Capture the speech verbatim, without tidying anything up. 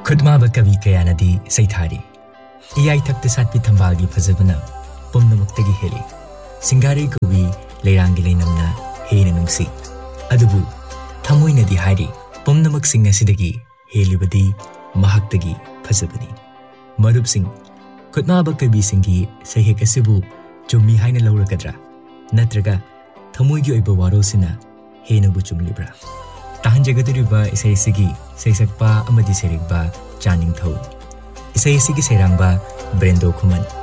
खुदमाबा कवि कयानदी सैथारी इयाई थक्ते सातपी थंबागी फजबना पुमनमुक्तगी हेली सिंगारे कवि लेरांगी लेनमना हेना नुंसी अदुबु थमोइनदी हारी पुमनमक सिंग असिदगी हेलिबदी महक्तगी फजबनी मरुप सिंग खुदमाबा कवि सिंगी सहेक असिबु चुम्मी हाइना लौरगद्रा नत्रगा थमोइगी ओइबा वारोसिना हेनबु चुमलिब्रा ताहंजगदुरिबा इसैसिगी सैसक्पा अमदी सेरेक्बा चानिंग थौ इसैसिगी सेरांगबा ब्रेंडो खुमन